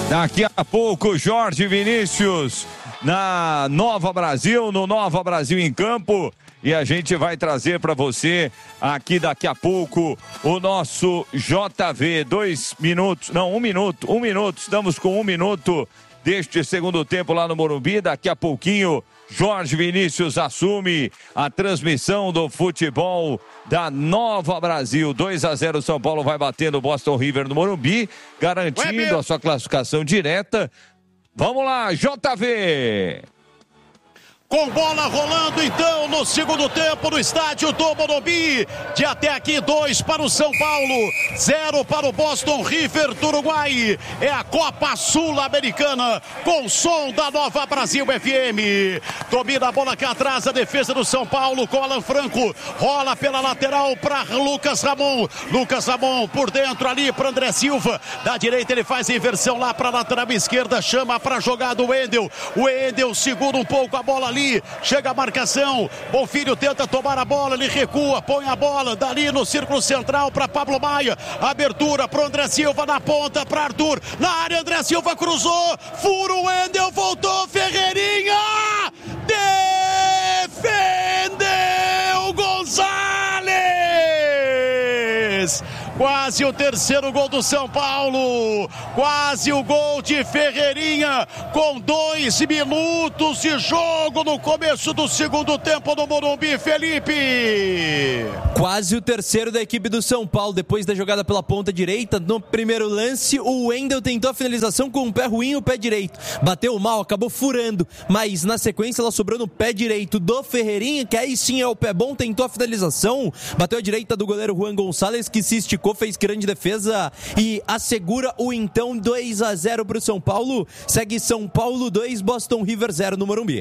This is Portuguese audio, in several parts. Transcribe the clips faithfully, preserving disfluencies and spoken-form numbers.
Daqui a pouco, Jorge Vinícius na Nova Brasil, no Nova Brasil em Campo. E a gente vai trazer para você aqui daqui a pouco o nosso J V. Dois minutos, não, um minuto, um minuto. Estamos com um minuto deste segundo tempo lá no Morumbi. Daqui a pouquinho, Jorge Vinícius assume a transmissão do futebol da Nova Brasil. dois a zero, São Paulo vai batendo o Boston River no Morumbi, garantindo a sua classificação direta. Vamos lá, J V! Com bola rolando então no segundo tempo no estádio do Morumbi. De até aqui, dois para o São Paulo, zero para o Boston River do Uruguai. É a Copa Sul-Americana com som da Nova Brasil F M. Domina a bola aqui atrás, a defesa do São Paulo com Alan Franco. Rola pela lateral para Lucas Ramon. Lucas Ramon por dentro ali para André Silva. Da direita ele faz a inversão lá para a lateral esquerda. Chama para a jogada o Wendel. O Wendel segura um pouco a bola ali. Chega a marcação, Bonfilho tenta tomar a bola, ele recua, põe a bola dali no círculo central para Pablo Maia, abertura para André Silva na ponta, para Arthur, na área André Silva cruzou, furo, Wendel, voltou, Ferreirinha, defendeu Gonzalez! Quase o terceiro gol do São Paulo, quase o gol de Ferreirinha, com dois minutos de jogo no começo do segundo tempo no Morumbi, Felipe. Quase o terceiro da equipe do São Paulo, depois da jogada pela ponta direita. No primeiro lance, o Wendel tentou a finalização com o pé ruim e o pé direito. Bateu mal, acabou furando, mas na sequência ela sobrou no pé direito do Ferreirinha, que aí sim é o pé bom, tentou a finalização, bateu a direita do goleiro Juan Gonçalves, que se esticou, fez grande defesa e assegura o então dois a zero para o São Paulo. Segue São Paulo dois, Boston River zero no Morumbi.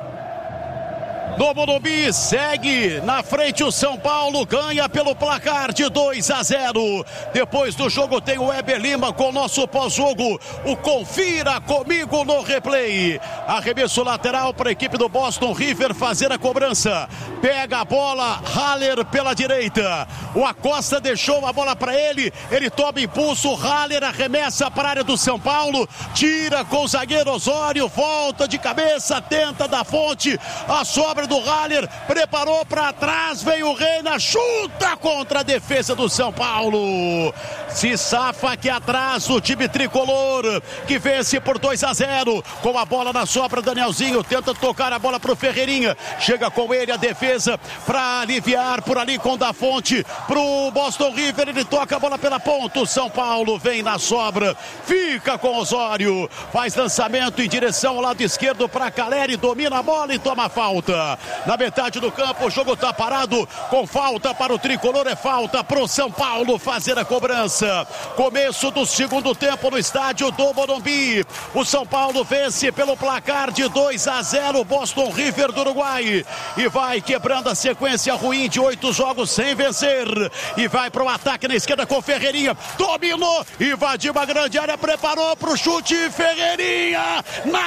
No Morumbi, segue na frente o São Paulo, ganha pelo placar de dois a zero. Depois do jogo tem o Weber Lima com o nosso pós-jogo, o Confira Comigo no replay. Arremesso lateral para a equipe do Boston River fazer a cobrança. Pega a bola, Haller pela direita. O Acosta deixou a bola para ele, ele toma impulso, Haller arremessa para a área do São Paulo, tira com o zagueiro Osório, volta de cabeça, tenta da fonte, a sobra do Haller, preparou para trás, veio o Reina, chuta contra a defesa do São Paulo. Se safa aqui atrás o time tricolor, que vence por dois a zero. Com a bola na sobra, Danielzinho tenta tocar a bola pro Ferreirinha, chega com ele a defesa para aliviar por ali com Da Fonte pro Boston River, ele toca a bola pela ponta, o São Paulo vem na sobra, fica com Osório, faz lançamento em direção ao lado esquerdo para Caleri, domina a bola e toma falta. Na metade do campo, o jogo está parado, com falta para o tricolor, é falta para o São Paulo fazer a cobrança. Começo do segundo tempo no estádio do Morumbi. O São Paulo vence pelo placar de dois a zero, Boston River do Uruguai, e vai quebrando a sequência ruim de oito jogos sem vencer, e vai para o ataque na esquerda com Ferreirinha, dominou, invadiu a grande área, preparou para o chute, Ferreirinha na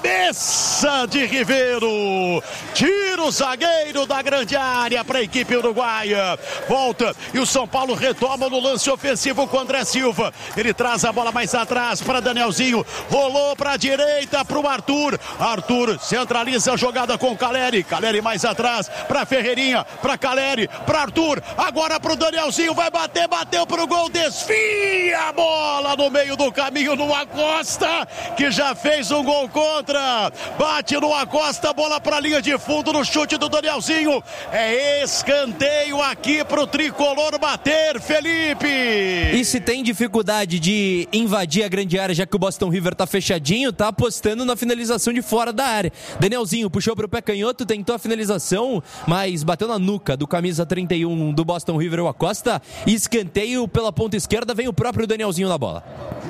cabeça de Ribeiro, tira o zagueiro da grande área para a equipe uruguaia, volta e o São Paulo retoma no lance ofensivo com André Silva, ele traz a bola mais atrás para Danielzinho, rolou para a direita para o Arthur, Arthur centraliza a jogada com Caleri, Caleri mais atrás para Ferreirinha, para Caleri, para Arthur, agora para o Danielzinho, vai bater, bateu para o gol, desfia a bola no meio do caminho no Acosta, que já fez um gol contra, bate no Acosta, bola para a linha de fundo no chute do Danielzinho, é escanteio aqui pro tricolor bater, Felipe. E se tem dificuldade de invadir a grande área, já que o Boston River tá fechadinho, tá apostando na finalização de fora da área. Danielzinho puxou pro pé canhoto, tentou a finalização, mas bateu na nuca do camisa trinta e um do Boston River, o Acosta, e escanteio pela ponta esquerda, vem o próprio Danielzinho na bola.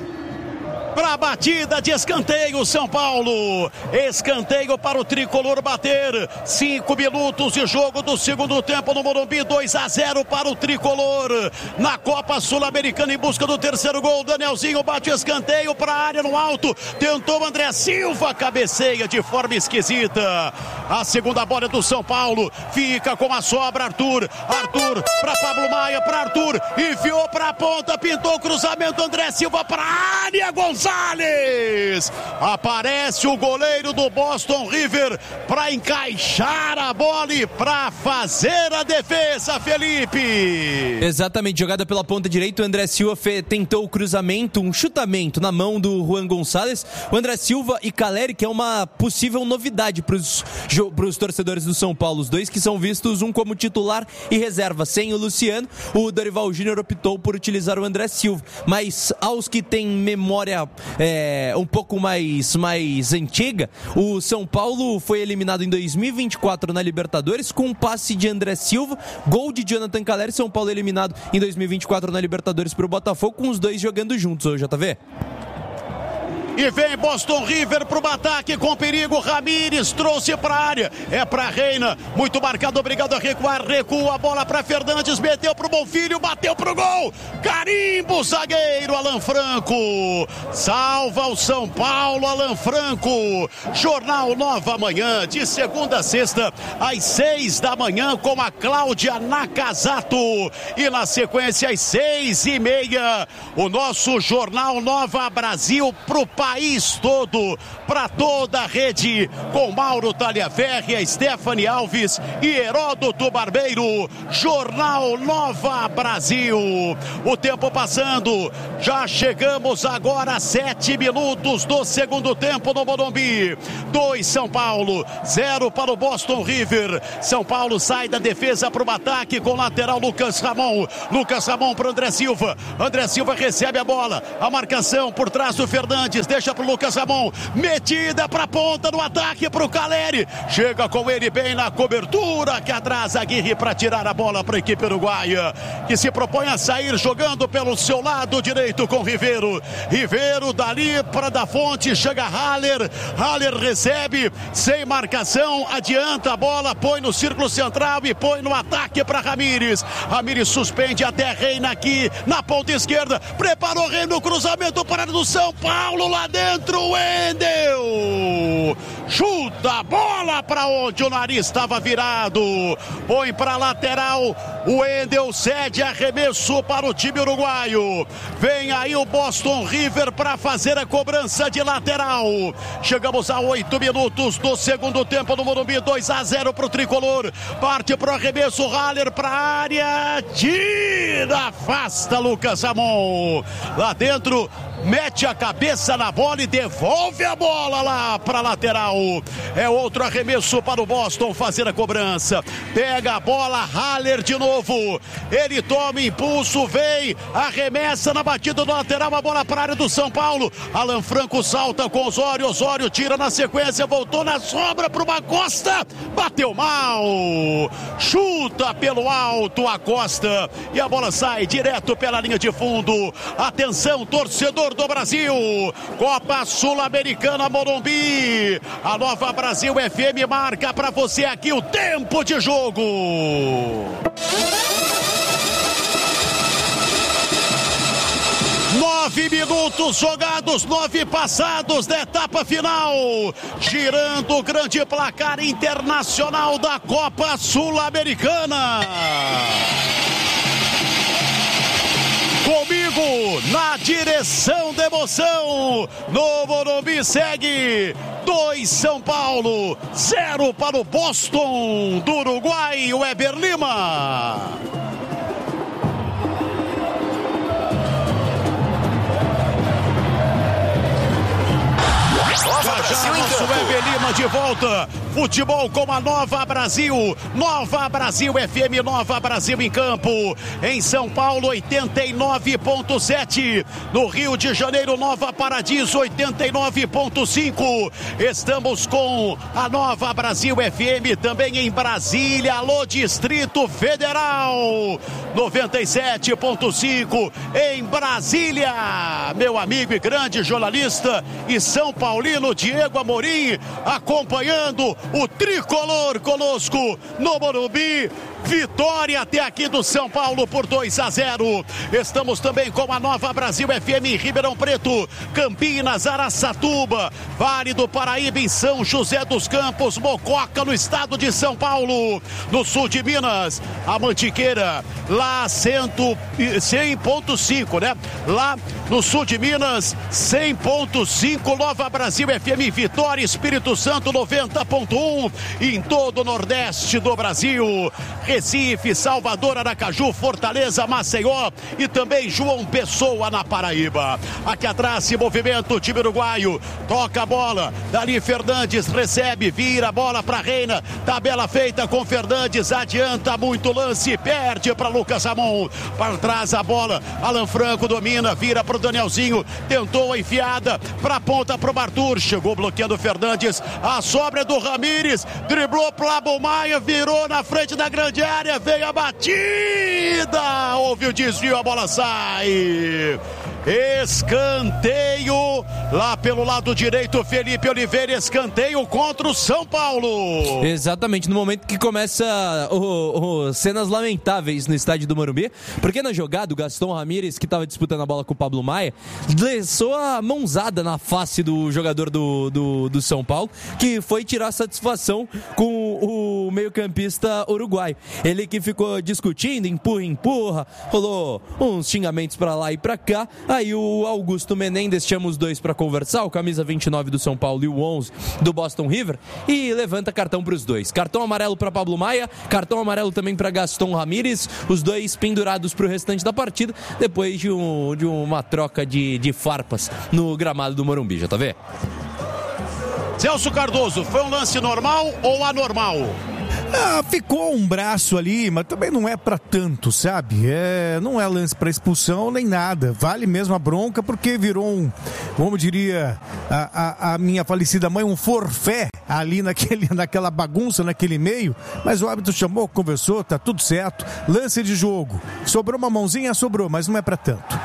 Para a batida de escanteio, São Paulo, escanteio para o tricolor bater, cinco minutos de jogo do segundo tempo no Morumbi, dois a zero para o tricolor, na Copa Sul-Americana em busca do terceiro gol, Danielzinho bate escanteio para a área no alto, tentou André Silva, cabeceia de forma esquisita, a segunda bola é do São Paulo, fica com a sobra Arthur, Arthur para Pablo Maia, para Arthur, enfiou para a ponta, pintou o cruzamento, André Silva para a área, Gonçalves Gonçalves. Aparece o goleiro do Boston River para encaixar a bola e para fazer a defesa, Felipe. Exatamente, jogada pela ponta direita, o André Silva fe- tentou o cruzamento, um chutamento na mão do Juan Gonçalves. O André Silva e Caleri, que é uma possível novidade para os torcedores do São Paulo, os dois que são vistos um como titular e reserva. Sem o Luciano, o Dorival Júnior optou por utilizar o André Silva, mas aos que têm memória é, um pouco mais, mais antiga, o São Paulo foi eliminado em dois mil e vinte e quatro na Libertadores com um passe de André Silva, gol de Jonathan Caleri. São Paulo eliminado em dois mil e vinte e quatro na Libertadores para o Botafogo, com os dois jogando juntos, ô J V. E vem Boston River pro ataque com perigo. Ramírez trouxe pra área. É pra Reina. Muito marcado, obrigado a recuar. Recua a bola pra Fernandes. Meteu pro Bonfilho. Bateu pro gol. Carimbo, zagueiro Alan Franco. Salva o São Paulo, Alan Franco. Jornal Nova Manhã, de segunda a sexta, às seis da manhã, com a Cláudia Nakazato. E na sequência, às seis e meia, o nosso Jornal Nova Brasil pro país todo, para toda a rede, com Mauro Taliaferri, Stephanie Alves e Heródoto Barbeiro. Jornal Nova Brasil. O tempo passando, já chegamos agora a sete minutos do segundo tempo no Morumbi. Dois São Paulo, zero para o Boston River. São Paulo sai da defesa para o ataque com o lateral Lucas Ramon. Lucas Ramon para André Silva. André Silva recebe a bola, a marcação por trás do Fernandes. Deixa pro Lucas Ramon, metida pra ponta no ataque pro Caleri, chega com ele bem na cobertura, que atrasa Aguirre para tirar a bola para a equipe uruguaia, que se propõe a sair jogando pelo seu lado direito com Ribeiro. Ribeiro dali para da Fonte, chega Haller, Haller recebe, sem marcação, adianta a bola, põe no círculo central e põe no ataque para Ramírez. Ramírez suspende até Reina aqui na ponta esquerda, preparou Reina no cruzamento para do São Paulo, lá dentro o Wendel chuta a bola para onde o nariz estava virado, põe para lateral. O Wendel cede arremesso para o time uruguaio. Vem aí o Boston River para fazer a cobrança de lateral. Chegamos a oito minutos do segundo tempo no Morumbi. Dois a zero para o tricolor. Parte para o arremesso, Haller para a área, tira, afasta Lucas Ramon lá dentro, mete a cabeça na bola e devolve a bola lá para lateral. É outro arremesso para o Boston fazer a cobrança. Pega a bola, Haller de novo. Ele toma impulso, vem, arremessa na batida do lateral, a bola para a área do São Paulo. Alan Franco salta com Osório. Osório tira na sequência, voltou na sobra para uma Costa. Bateu mal. Chuta pelo alto a Costa. E a bola sai direto pela linha de fundo. Atenção, torcedor do Brasil, Copa Sul-Americana Morumbi. A Nova Brasil F M marca para você aqui o tempo de jogo. Nove minutos jogados, nove passados da etapa final, girando o grande placar internacional da Copa Sul-Americana. Comigo na direção da emoção, no Morumbi segue dois São Paulo, zero para o Boston do Uruguai, o Weber Lima. Já já nosso Weber Lima de volta. Futebol com a Nova Brasil. Nova Brasil F M, Nova Brasil em campo. Em São Paulo, oitenta e nove ponto sete. No Rio de Janeiro, Nova Paradiso, oitenta e nove ponto cinco. Estamos com a Nova Brasil F M também em Brasília. Alô, Distrito Federal, noventa e sete ponto cinco em Brasília. Meu amigo e grande jornalista e São Paulino Diego Amorim acompanhando o tricolor conosco no Morumbi. Vitória até aqui do São Paulo por dois a zero. Estamos também com a Nova Brasil F M em Ribeirão Preto, Campinas, Araçatuba, Vale do Paraíba em São José dos Campos, Mococa no estado de São Paulo, no sul de Minas, a Mantiqueira, lá cem ponto cinco, né? Lá no sul de Minas, cem ponto cinco, Nova Brasil F M Vitória, Espírito Santo noventa ponto um, em todo o Nordeste do Brasil, Recife, Salvador, Aracaju, Fortaleza, Maceió e também João Pessoa na Paraíba. Aqui atrás se movimenta o time uruguaio, toca a bola, Dali Fernandes recebe, vira a bola para Reina, tabela feita com Fernandes, adianta muito lance, perde para Lucas Ramon, para trás a bola, Alan Franco domina, vira para o Danielzinho, tentou a enfiada para a ponta para o Arthur, chegou bloqueando o Fernandes, a sobra é do Ramires, driblou para o Maia, virou na frente da grande área, veio a batida, houve o desvio, a bola sai. Escanteio lá pelo lado direito, Felipe Oliveira, escanteio contra o São Paulo. Exatamente, no momento que começa o, o, cenas lamentáveis no estádio do Morumbi, porque na jogada o Gaston Ramírez, que estava disputando a bola com o Pablo Maia, lançou a mãozada na face do jogador do, do, do São Paulo, que foi tirar satisfação com o meio-campista uruguaio. Ele que ficou discutindo, empurra, empurra, rolou uns xingamentos pra lá e pra cá. Aí o Augusto Menendez chama os dois para conversar, o camisa vinte e nove do São Paulo e o onze do Boston River, e levanta cartão para os dois. Cartão amarelo para Pablo Maia, cartão amarelo também para Gaston Ramírez, os dois pendurados para o restante da partida, depois de, um, de uma troca de, de farpas no gramado do Morumbi, já tá vendo? Celso Cardoso, foi um lance normal ou anormal? Ah, ficou um braço ali, mas também não é pra tanto, sabe? É, não é lance pra expulsão nem nada. Vale mesmo a bronca porque virou um, como diria a, a, a minha falecida mãe, um forfé ali naquele, naquela bagunça, naquele meio. Mas o árbitro chamou, conversou, tá tudo certo. Lance de jogo. Sobrou uma mãozinha, sobrou, mas não é pra tanto.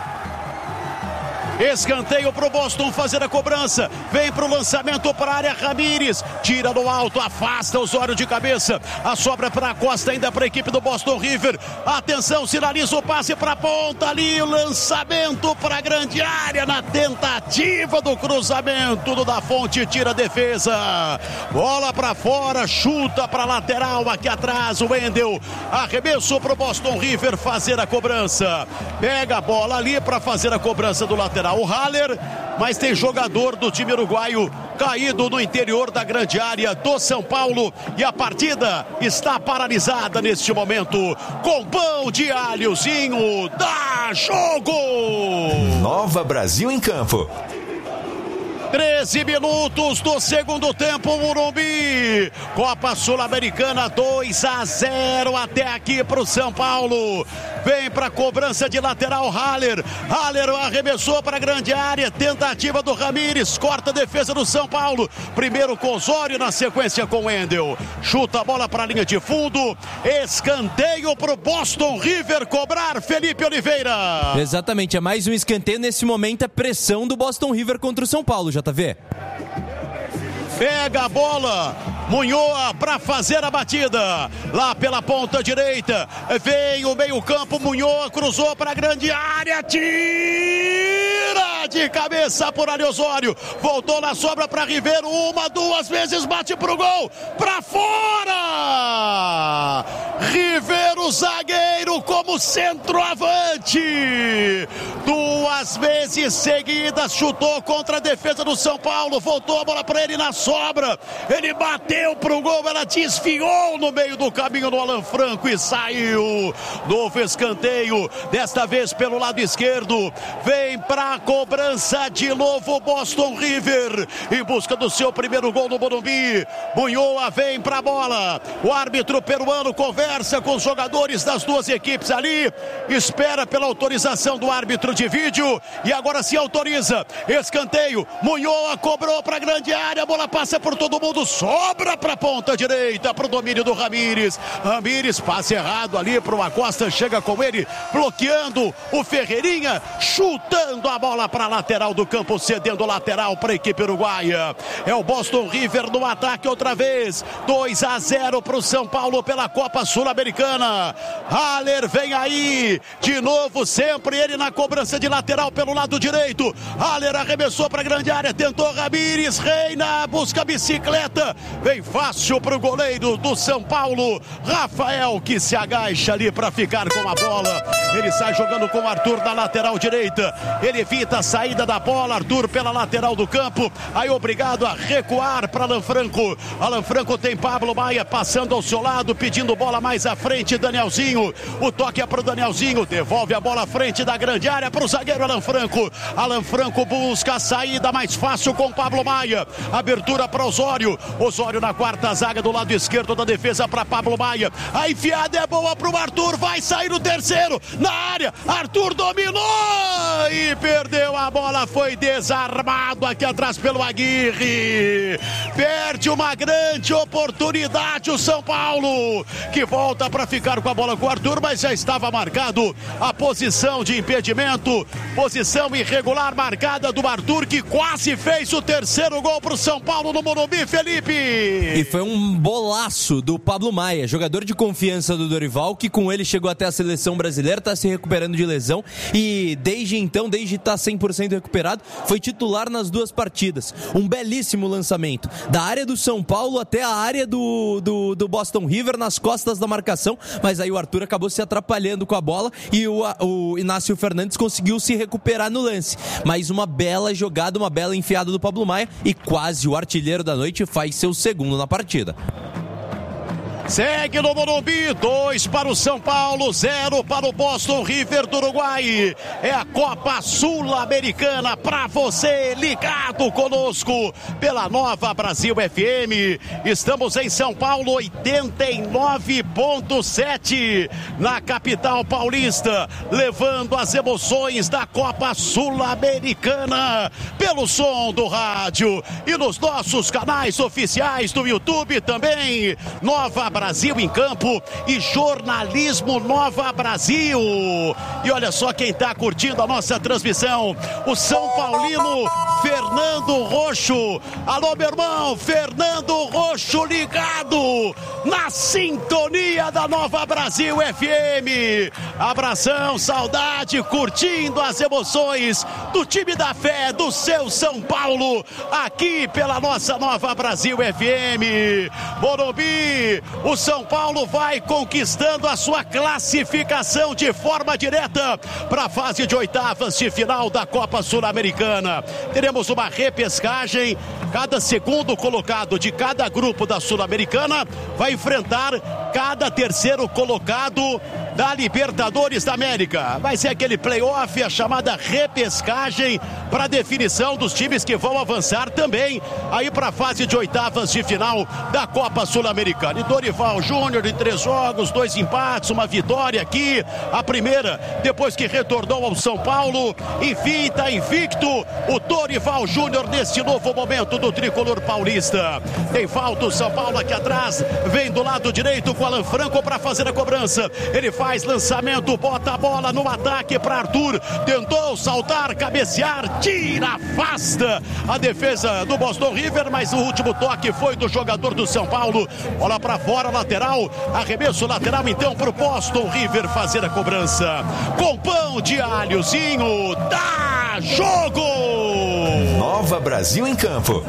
Escanteio pro Boston fazer a cobrança. Vem pro lançamento para a área, Ramírez. Tira no alto, afasta o Osório de cabeça. A sobra para a Costa ainda para a equipe do Boston River. Atenção, sinaliza o passe para a ponta ali. O lançamento para a grande área na tentativa do cruzamento do Da Fonte. Tira a defesa. Bola para fora, chuta para lateral. Aqui atrás o Wendel. Arremesso pro Boston River fazer a cobrança. Pega a bola ali para fazer a cobrança do lateral. O Haller, mas tem jogador do time uruguaio caído no interior da grande área do São Paulo e a partida está paralisada neste momento. Com pão de alhozinho, dá jogo! Nova Brasil em campo. treze minutos do segundo tempo, Morumbi. Copa Sul-Americana dois a zero até aqui para o São Paulo. Vem para a cobrança de lateral Haller. Haller arremessou para a grande área. Tentativa do Ramírez. Corta a defesa do São Paulo. Primeiro com Osório, na sequência com Wendel. Chuta a bola para a linha de fundo. Escanteio para o Boston River cobrar, Felipe Oliveira. Exatamente, é mais um escanteio. Nesse momento é pressão do Boston River contra o São Paulo, já tá vendo? Pega a bola, Munhoa para fazer a batida, lá pela ponta direita, vem o meio campo, Munhoa cruzou para a grande área, tira de cabeça por Ali Osório, voltou na sobra para Ribeiro, uma, duas vezes, bate pro gol, para fora! Ribeiro, zagueiro como centroavante, duas vezes seguidas, chutou contra a defesa do São Paulo, voltou a bola para ele na sobra, ele bateu pro gol, ela desfiou no meio do caminho do Alan Franco e saiu. Novo escanteio, desta vez pelo lado esquerdo, vem pra cobrança de novo Boston River, em busca do seu primeiro gol no Morumbi. Munhoa vem pra bola, o árbitro peruano conversa com os jogadores das duas equipes ali, espera pela autorização do árbitro de vídeo e agora se autoriza. Escanteio, Munhoa cobrou pra grande área, a bola passa por todo mundo, sobra pra ponta direita, pro domínio do Ramírez. Ramírez, passe errado ali pro Acosta, chega com ele, bloqueando o Ferreirinha, chutando a bola pra para a lateral do campo, cedendo lateral para a equipe uruguaia. É o Boston River no ataque outra vez. dois a zero para o São Paulo pela Copa Sul-Americana. Haller vem aí. De novo, sempre ele na cobrança de lateral pelo lado direito. Haller arremessou para a grande área. Tentou Ramírez. Reina busca a bicicleta. Vem fácil para o goleiro do São Paulo. Rafael, que se agacha ali para ficar com a bola. Ele sai jogando com o Arthur na lateral direita. Ele evita a saída da bola. Arthur pela lateral do campo. Aí obrigado a recuar para Alan Franco. Alan Franco tem Pablo Maia passando ao seu lado, pedindo bola mais à frente. Danielzinho. O toque é para o Danielzinho. Devolve a bola à frente da grande área para o zagueiro Alan Franco. Alan Franco busca a saída mais fácil com Pablo Maia. Abertura para Osório. Osório na quarta zaga do lado esquerdo da defesa para Pablo Maia. A enfiada é boa para o Arthur. Vai sair no terceiro. Na área. Arthur dominou e perdeu a bola. Foi desarmado aqui atrás pelo Aguirre. Perde uma grande oportunidade o São Paulo, que volta para ficar com a bola com o Arthur, mas já estava marcado a posição de impedimento. Posição irregular marcada do Arthur, que quase fez o terceiro gol para o São Paulo no Morumbi, Felipe. E foi um bolaço do Pablo Maia, jogador de confiança do Dorival, que com ele chegou até a seleção brasileira, está se recuperando de lesão e desde então, desde estar cem por cento recuperado, foi titular nas duas partidas. Um belíssimo lançamento, da área do São Paulo até a área do, do, do Boston River, nas costas da marcação, mas aí o Arthur acabou se atrapalhando com a bola e o, o Inácio Fernandes conseguiu se recuperar no lance. Mas uma bela jogada, uma bela enfiada do Pablo Maia e quase o artilheiro da noite faz seu segundo na partida. Segue no Morumbi, dois para o São Paulo, zero para o Boston River do Uruguai. É a Copa Sul-Americana para você, ligado conosco pela Nova Brasil F M. Estamos em São Paulo, oitenta e nove ponto sete, na capital paulista, levando as emoções da Copa Sul-Americana pelo som do rádio e nos nossos canais oficiais do YouTube também. Nova Brasil em Campo e Jornalismo Nova Brasil. E olha só quem está curtindo a nossa transmissão, o São Paulino Fernando Roxo. Alô, meu irmão, Fernando Roxo ligado na sintonia da Nova Brasil F M. Abração, saudade, curtindo as emoções do time da fé, do seu São Paulo, aqui pela nossa Nova Brasil F M. Morumbi, o São Paulo vai conquistando a sua classificação de forma direta para a fase de oitavas de final da Copa Sul-Americana. Teremos uma repescagem. Cada segundo colocado de cada grupo da Sul-Americana vai enfrentar cada terceiro colocado da Libertadores da América. Vai ser aquele playoff, a chamada repescagem, para definição dos times que vão avançar também aí para a fase de oitavas de final da Copa Sul-Americana. E Dorival Júnior em três jogos, dois empates, uma vitória aqui, a primeira depois que retornou ao São Paulo. Enfim, está invicto o Dorival Júnior neste novo momento do tricolor paulista. Tem falta o São Paulo aqui atrás, vem do lado direito com Alan Franco para fazer a cobrança. Ele faz lançamento, bota a bola no ataque para Arthur, tentou saltar, cabecear, tira, afasta a defesa do Boston River, mas o último toque foi do jogador do São Paulo. Bola para fora, lateral, arremesso lateral então para o Boston River fazer a cobrança. Com pão de alhozinho, dá jogo! Nova Brasil em Campo.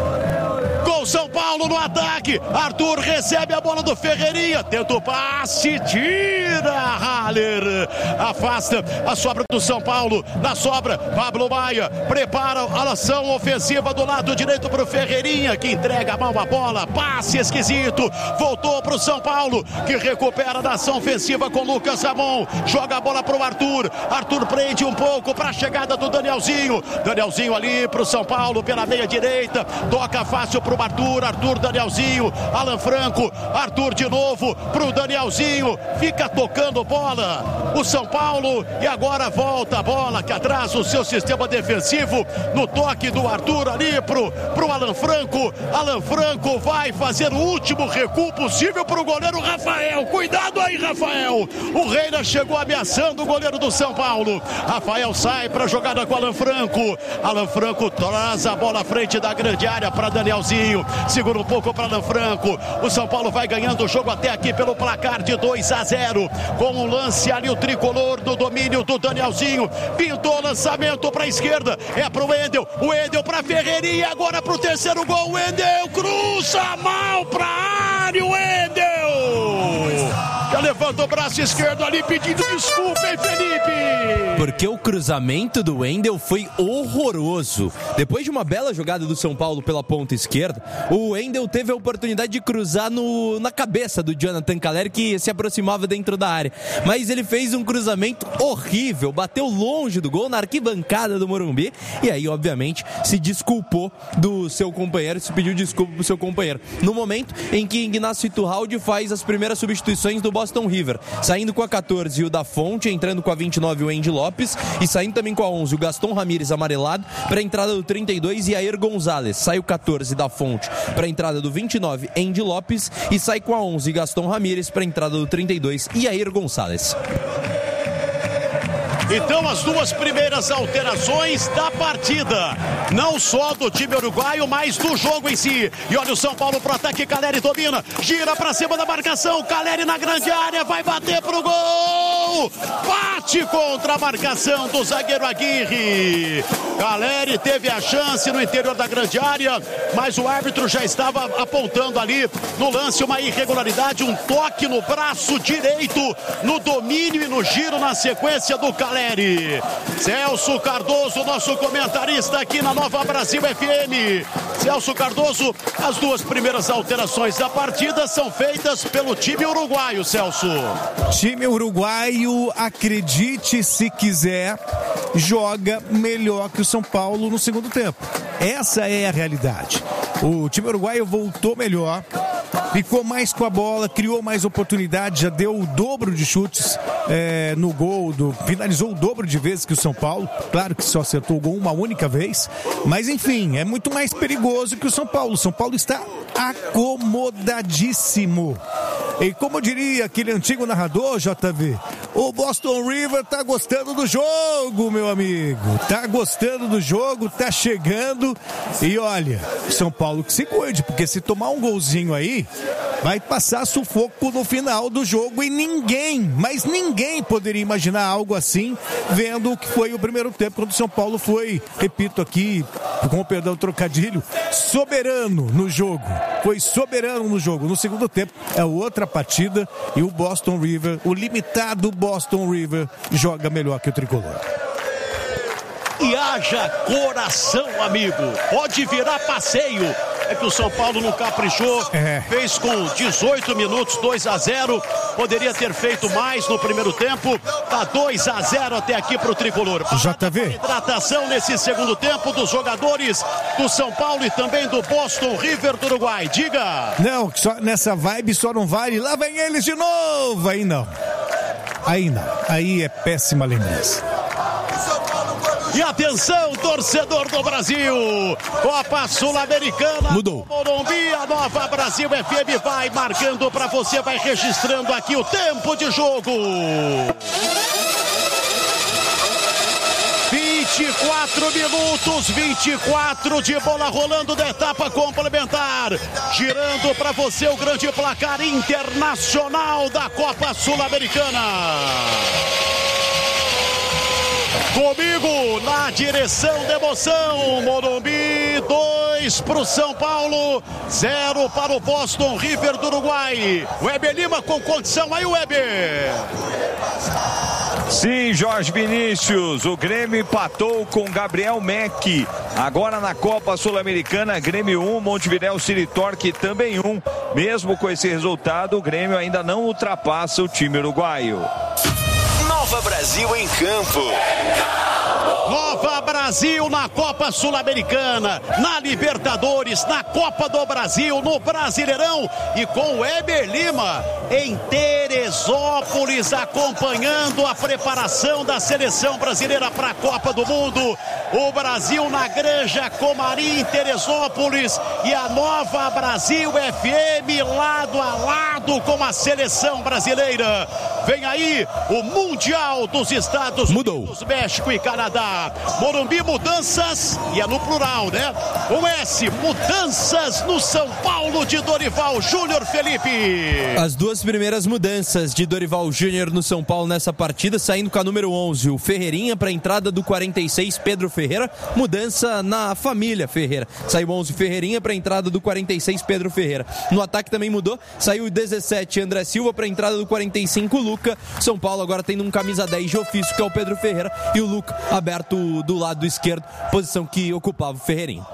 Com São Paulo no ataque, Arthur recebe a bola do Ferreirinha, tenta o passe, tira, Haller, afasta a sobra do São Paulo, na sobra, Pablo Maia, prepara a ação ofensiva do lado direito para o Ferreirinha, que entrega mal a bola, passe esquisito, voltou para o São Paulo, que recupera a ação ofensiva com Lucas Ramon, joga a bola para o Arthur, Arthur prende um pouco para a chegada do Danielzinho, Danielzinho ali para o São Paulo, pela meia direita, toca fácil para o Arthur, Arthur Arthur, Danielzinho, Alan Franco, Arthur de novo pro Danielzinho, fica tocando bola o São Paulo e agora volta a bola que atrasa o seu sistema defensivo no toque do Arthur ali pro, pro Alan Franco. Alan Franco vai fazer o último recuo possível pro goleiro Rafael. Cuidado aí, Rafael. O Reina chegou ameaçando o goleiro do São Paulo. Rafael sai pra jogada com Alan Franco. Alan Franco traz a bola à frente da grande área para Danielzinho. Segura um pouco para Alan Franco. O São Paulo vai ganhando o jogo até aqui pelo placar de dois a zero. Com um lance ali, o tricolor do domínio do Danielzinho. Pintou lançamento para a esquerda. É pro Wendel. O Wendel para Ferreirinha. Agora pro terceiro gol. O Wendel cruza mal pra área. O Wendel já levanta o braço esquerdo ali pedindo desculpa, hein, Felipe? Porque o cruzamento do Wendel foi horroroso. Depois de uma bela jogada do São Paulo pela ponta esquerda, o Wendel teve a oportunidade de cruzar no, na cabeça do Jonathan Calleri, que se aproximava dentro da área. Mas ele fez um cruzamento horrível, bateu longe do gol, na arquibancada do Morumbi, e aí, obviamente, se desculpou do seu companheiro, se pediu desculpa pro seu companheiro. No momento em que Ignacio Iturralde faz as primeiras substituições do Boston River, saindo com a catorze o da Fonte, entrando com a vinte e nove o Andy Lopes, e saindo também com a onze o Gaston Ramírez amarelado, para a entrada do trinta e dois Yair Gonzalez. Sai o catorze da Fonte para a entrada do vinte e nove Andy Lopes, e sai com a onze Gaston Ramírez para a entrada do trinta e dois Yair Gonzalez. Então as duas primeiras alterações da partida, não só do time uruguaio, mas do jogo em si. E olha o São Paulo pro ataque, Calleri domina, gira pra cima da marcação, Calleri na grande área, vai bater pro gol, bate contra a marcação do zagueiro Aguirre. Calleri teve a chance no interior da grande área, mas o árbitro já estava apontando ali no lance uma irregularidade, um toque no braço direito, no domínio e no giro na sequência do Calleri. Celso Cardoso, nosso comentarista aqui na Nova Brasil F M. Celso Cardoso, as duas primeiras alterações da partida são feitas pelo time uruguaio, Celso. Time uruguaio, acredite se quiser, joga melhor que o São Paulo no segundo tempo. Essa é a realidade. O time uruguaio voltou melhor, ficou mais com a bola, criou mais oportunidades, já deu o dobro de chutes é, no gol, do, finalizou o dobro de vezes que o São Paulo. Claro que só acertou o gol uma única vez, mas enfim, é muito mais perigoso que o São Paulo. O São Paulo está acomodadíssimo. E como diria aquele antigo narrador, J V, o Boston River tá gostando do jogo, meu amigo. Tá gostando do jogo, tá chegando. E olha, São Paulo que se cuide, porque se tomar um golzinho aí, vai passar sufoco no final do jogo e ninguém, mas ninguém poderia imaginar algo assim, vendo o que foi o primeiro tempo, quando o São Paulo foi, repito aqui, com o perdão do trocadilho, soberano no jogo. Foi soberano no jogo. No segundo tempo é outra partida e o Boston River, o limitado Boston River, joga melhor que o tricolor. E haja coração, amigo. Pode virar passeio. É que o São Paulo não caprichou, é. Fez com dezoito minutos, dois a zero. Poderia ter feito mais no primeiro tempo. Tá dois a zero até aqui pro tricolor. J V. Hidratação nesse segundo tempo dos jogadores do São Paulo e também do Boston River do Uruguai. Diga. Não, só nessa vibe só não vale. Lá vem eles de novo. Aí não. Aí não. Aí é péssima lembrança. E atenção, torcedor do Brasil, Copa Sul-Americana. Mudou. Morumbi, a Nova Brasil F M vai marcando para você, vai registrando aqui o tempo de jogo. vinte e quatro minutos, vinte e quatro de bola rolando da etapa complementar. Girando para você o grande placar internacional da Copa Sul-Americana. Comigo na direção da emoção, Morumbi, dois para o São Paulo, zero para o Boston River do Uruguai. Weber Lima com condição aí, Weber. Sim, Jorge Vinícius, o Grêmio empatou com Gabriel Meck. Agora na Copa Sul-Americana, Grêmio um, Montevidéu City Torque também um. Mesmo com esse resultado, o Grêmio ainda não ultrapassa o time uruguaio. Nova Brasil em campo. Nova Brasil na Copa Sul-Americana, na Libertadores, na Copa do Brasil, no Brasileirão e com o Eber Lima em Teresópolis acompanhando a preparação da seleção brasileira para a Copa do Mundo. O Brasil na Granja Comari em Teresópolis e a Nova Brasil F M lado a lado com a seleção brasileira. Vem aí o Mundial dos Estados Mudou. Unidos, México e Canadá. Morumbi mudanças, e é no plural, né? Com S, mudanças no São Paulo de Dorival Júnior, Felipe. As duas primeiras mudanças de Dorival Júnior no São Paulo nessa partida, saindo com a número onze, o Ferreirinha para a entrada do quarenta e seis, Pedro Ferreira. Mudança na família Ferreira. Saiu onze, Ferreirinha para a entrada do quarenta e seis, Pedro Ferreira. No ataque também mudou, saiu o dezessete, André Silva para a entrada do quarenta e cinco, Luca. São Paulo agora tendo um camisa dez de ofício, que é o Pedro Ferreira, e o Luca aberto do lado esquerdo, posição que ocupava o Ferreirinha.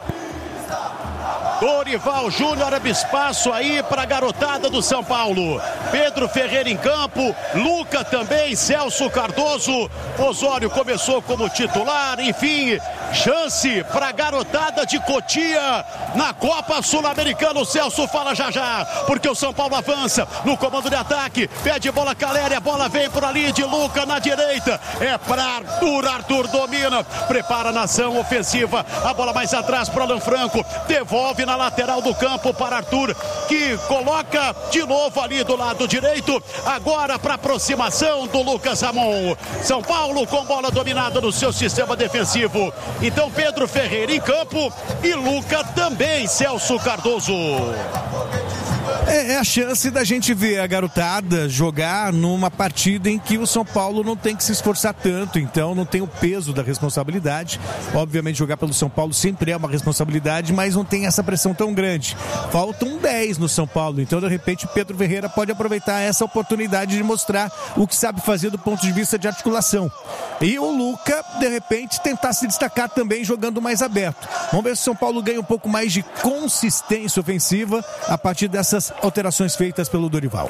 Dorival Júnior abre espaço aí para a garotada do São Paulo. Pedro Ferreira em campo, Luca também, Celso Cardoso. Osório começou como titular, enfim, chance para a garotada de Cotia na Copa Sul-Americana. O Celso fala já já, porque o São Paulo avança no comando de ataque, pede bola Caléria, a bola vem por ali de Luca na direita, é para Arthur, Arthur domina, prepara a nação ofensiva, a bola mais atrás para Alan Franco, devolve na lateral do campo para Arthur, que coloca de novo ali do lado direito, agora para aproximação do Lucas Ramon. São Paulo com bola dominada no seu sistema defensivo. Então Pedro Ferreira em campo e Luca também, Celso Cardoso. É, é a chance da gente ver a garotada jogar numa partida em que o São Paulo não tem que se esforçar tanto, então não tem o peso da responsabilidade. Obviamente jogar pelo São Paulo sempre é uma responsabilidade, mas não tem essa pressão tão grande. Faltam dez no São Paulo, então de repente o Pedro Ferreira pode aproveitar essa oportunidade de mostrar o que sabe fazer do ponto de vista de articulação. E o Luca, de repente, tentar se destacar também jogando mais aberto. Vamos ver se o São Paulo ganha um pouco mais de consistência ofensiva a partir dessas alterações feitas pelo Dorival.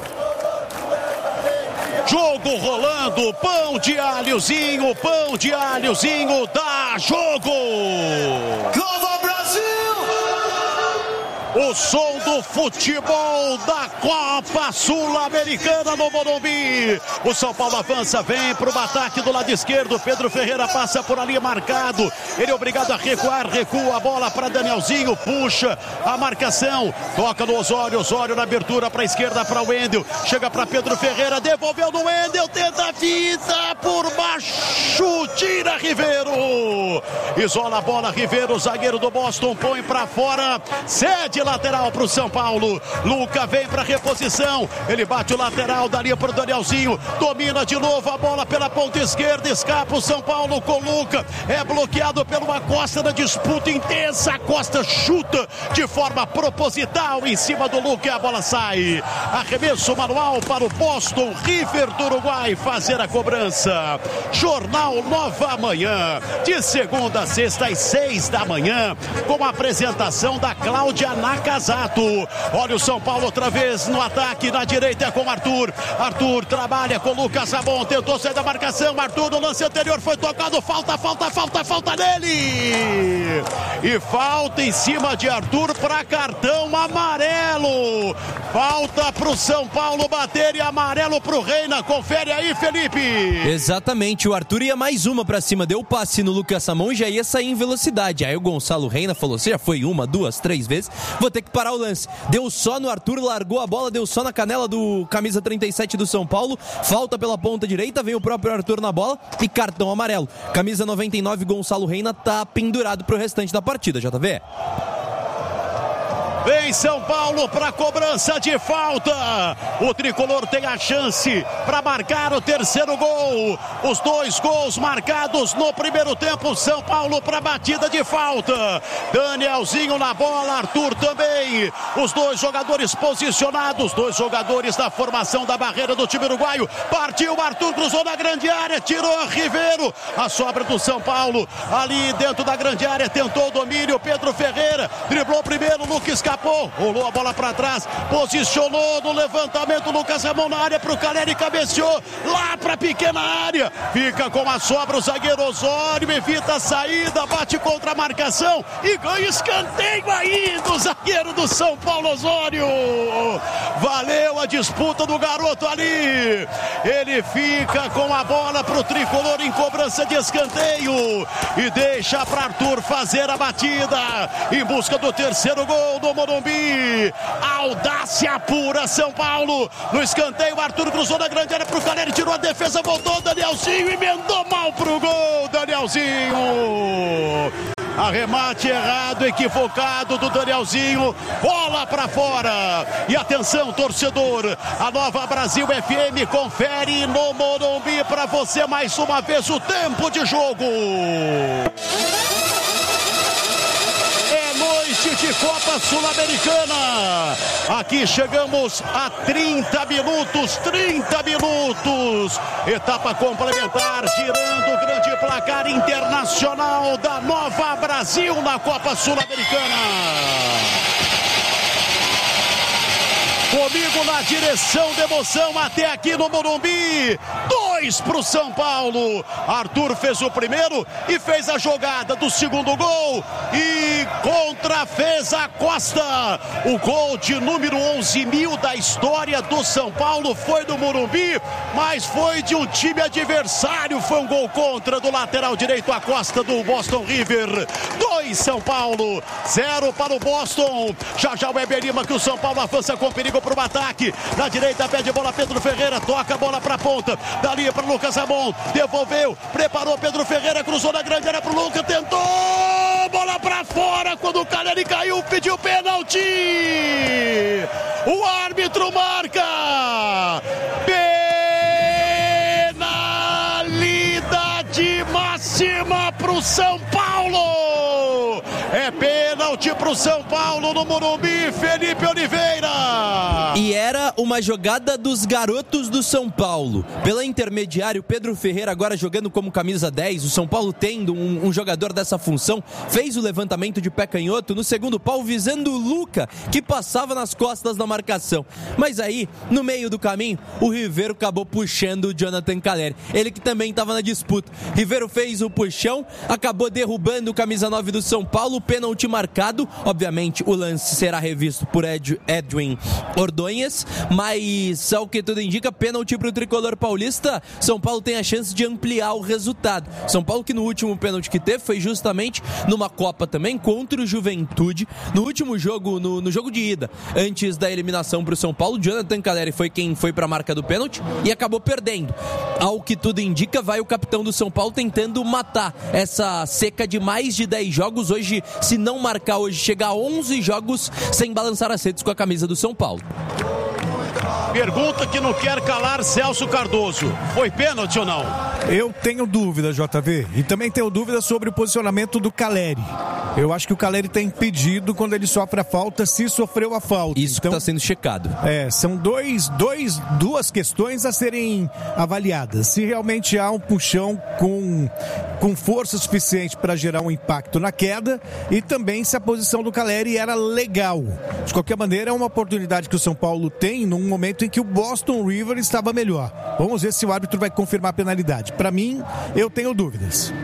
Jogo rolando, pão de alhozinho, pão de alhozinho, dá jogo! Nova Brasil! O som do futebol da Copa Sul-Americana no Morumbi. O São Paulo avança, vem para o ataque do lado esquerdo. Pedro Ferreira passa por ali marcado. Ele é obrigado a recuar, recua a bola para Danielzinho, puxa a marcação, toca no Osório, Osório na abertura para a esquerda para o Wendel. Chega para Pedro Ferreira, devolveu no Wendel, tenta a fita por baixo, tira Ribeiro. Isola a bola, Ribeiro, zagueiro do Boston, põe para fora, cede lateral para o São Paulo. Luca vem para reposição, ele bate o lateral, dali para o Danielzinho, domina de novo a bola pela ponta esquerda, escapa o São Paulo com Luca, é bloqueado pelo Acosta na disputa intensa. Acosta chuta de forma proposital em cima do Luca e a bola sai. Arremesso manual para o Boston River do Uruguai fazer a cobrança. Jornal Nova Manhã, de segunda a sexta às seis da manhã, com a apresentação da Cláudia Nakazato. Olha o São Paulo outra vez no ataque, na direita com Arthur. Arthur trabalha com Lucas Ramon, tentou sair da marcação. Arthur no lance anterior foi tocado, falta, falta, falta, falta nele. E falta em cima de Arthur para cartão amarelo. Falta para o São Paulo bater e amarelo para o Reina. Confere aí, Felipe. Exatamente, o Arthur ia mais uma para cima, deu passe no Lucas Ramon e já ia sair em velocidade. Aí o Gonçalo Reina falou, você já foi uma, duas, três vezes, vou ter que parar o lance. Deu só no Arthur, largou a bola, deu só na canela do camisa trinta e sete do São Paulo. Falta pela ponta direita, vem o próprio Arthur na bola e cartão amarelo. Camisa noventa e nove, Gonçalo Reina, tá pendurado pro restante da partida, J V. Vem São Paulo para cobrança de falta. O tricolor tem a chance para marcar o terceiro gol. Os dois gols marcados no primeiro tempo. São Paulo para batida de falta. Danielzinho na bola, Arthur também. Os dois jogadores posicionados, dois jogadores da formação da barreira do time uruguaio. Partiu Arthur, cruzou na grande área, tirou Ribeiro. A sobra do São Paulo ali dentro da grande área, tentou o domínio. Pedro Ferreira driblou primeiro, Lucas escapou. escapou, rolou a bola para trás, posicionou no levantamento, Lucas Ramon na área pro Caleri, cabeceou lá pra pequena área, fica com a sobra o zagueiro Osório, evita a saída, bate contra a marcação e ganha escanteio aí do zagueiro do São Paulo, Osório. Valeu a disputa do garoto ali, ele fica com a bola pro tricolor em cobrança de escanteio e deixa para Arthur fazer a batida em busca do terceiro gol do Morumbi. Audácia pura, São Paulo no escanteio, Arthur cruzou na grande área pro Caleri, tirou a defesa, voltou Danielzinho, emendou mal pro gol, Danielzinho. Arremate errado, equivocado do Danielzinho, bola pra fora. E atenção, torcedor, a Nova Brasil F M confere no Morumbi pra você mais uma vez o tempo de jogo. É noite de Copa Sul-Americana. Aqui chegamos a trinta minutos, trinta minutos. Etapa complementar, girando o grande placar internacional da Nova Brasil na Copa Sul-Americana. Comigo na direção de emoção até aqui no Morumbi. Dois para o São Paulo. Arthur fez o primeiro e fez a jogada do segundo gol. E contra fez a Costa. O gol de número onze mil da história do São Paulo foi do Morumbi, mas foi de um time adversário. Foi um gol contra do lateral direito, a Costa do Boston River. Dois São Paulo, zero para o Boston. Já já o Weber Lima que o São Paulo avança com perigo para o ataque. Na direita pede bola Pedro Ferreira, toca a bola para a ponta. Dali para Lucas Ramon, devolveu, preparou Pedro Ferreira, cruzou na grande área para o Lucas, tentou, bola para fora. Quando o Caleri caiu, pediu pênalti. O árbitro marca penalidade máxima para o São Paulo. É pênalti para o São Paulo no Morumbi, Felipe Oliveira. E era uma jogada dos garotos do São Paulo. Pela intermediário, Pedro Ferreira agora jogando como camisa dez. O São Paulo tendo um, um jogador dessa função. Fez o levantamento de pé canhoto no segundo pau, visando o Luca, que passava nas costas da marcação. Mas aí, no meio do caminho, o Ribeiro acabou puxando o Jonathan Caleri. Ele que também estava na disputa. Ribeiro fez o puxão, acabou derrubando o camisa nove do São Paulo. Pênalti marcado, obviamente o lance será revisto por Ed, Edwin Ordonhas, mas ao que tudo indica, pênalti para o tricolor paulista. São Paulo tem a chance de ampliar o resultado. São Paulo que no último pênalti que teve foi justamente numa Copa também contra o Juventude, no último jogo, no, no jogo de ida, antes da eliminação para o São Paulo. Jonathan Caleri foi quem foi para a marca do pênalti e acabou perdendo. Ao que tudo indica, vai o capitão do São Paulo tentando matar essa seca de mais de dez jogos. Hoje, se não marcar hoje, chega a onze jogos sem balançar as redes com a camisa do São Paulo. Pergunta que não quer calar Celso Cardoso. Foi pênalti ou não? Eu tenho dúvida, J V. E também tenho dúvida sobre o posicionamento do Caleri. Eu acho que o Caleri está impedido quando ele sofre a falta, se sofreu a falta. Isso então, que está sendo checado. É, são dois, dois, duas questões a serem avaliadas. Se realmente há um puxão com, com força suficiente para gerar um impacto na queda e também se a posição do Caleri era legal. De qualquer maneira, é uma oportunidade que o São Paulo tem num momento em que o Boston River estava melhor. Vamos ver se o árbitro vai confirmar a penalidade. Para mim, eu tenho dúvidas.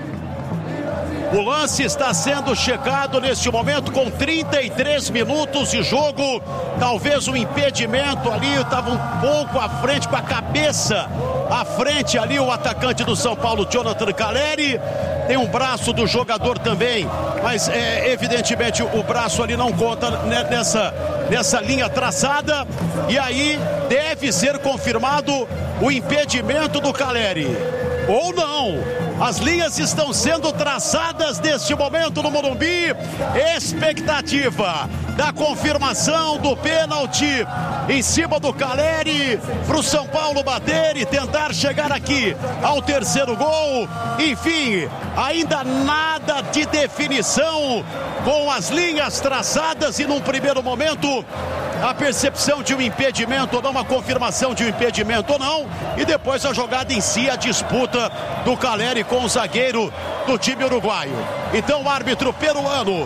O lance está sendo checado neste momento com trinta e três minutos de jogo. Talvez um impedimento ali, estava um pouco à frente, com a cabeça à frente ali, o atacante do São Paulo, Jonathan Caleri. Tem um braço do jogador também, mas é, evidentemente o braço ali não conta nessa, nessa linha traçada. E aí deve ser confirmado o impedimento do Caleri. Ou não. As linhas estão sendo traçadas neste momento no Morumbi. Expectativa da confirmação do pênalti em cima do Caleri para o São Paulo bater e tentar chegar aqui ao terceiro gol. Enfim, ainda nada de definição com as linhas traçadas e num primeiro momento a percepção de um impedimento ou não, uma confirmação de um impedimento ou não, e depois a jogada em si, a disputa do Caleri com o zagueiro do time uruguaio. Então o árbitro peruano,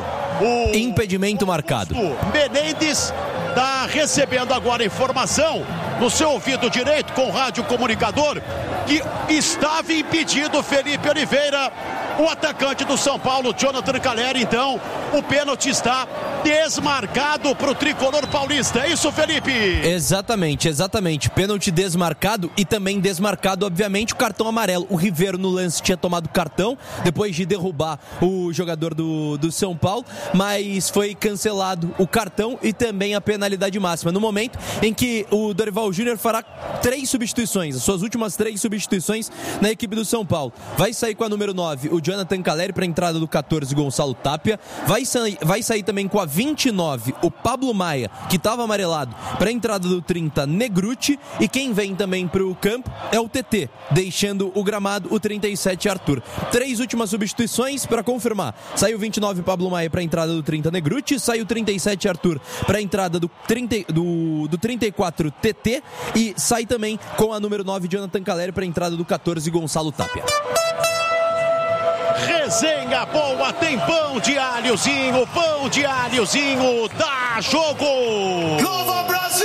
O impedimento marcado. Menendez está recebendo agora informação no seu ouvido direito com o rádio comunicador que estava impedido Felipe Oliveira, o atacante do São Paulo, Jonathan Calleri. Então, o pênalti está desmarcado para o tricolor paulista. É isso, Felipe? Exatamente, exatamente. Pênalti desmarcado e também desmarcado, obviamente, o cartão amarelo. O Ribeiro no lance tinha tomado cartão depois de derrubar o jogador do, do São Paulo, mas foi cancelado o cartão e também a penalidade máxima. No momento em que o Dorival Júnior fará três substituições, as suas últimas três substituições na equipe do São Paulo. Vai sair com a número nove, o Jonathan Calleri, para a entrada do catorze, Gonçalo Tapia. Vai sair, vai sair também com a vinte e nove, o Pablo Maia, que estava amarelado, para a entrada do trinta, Negruti. E quem vem também para o campo é o T T, deixando o gramado, o trinta e sete, Arthur. Três últimas substituições para confirmar. Saiu vinte e nove, Pablo Maia, para a entrada do trinta, Negruti. Saiu trinta e sete, Arthur, para a entrada do, trinta, do, do trinta e quatro, T T. E sai também com a número nove, Jonathan Calleri, para a entrada do catorze, Gonçalo Tapia. Resenha boa, tem pão de alhozinho, pão de alhozinho, dá jogo! Nova Brasil!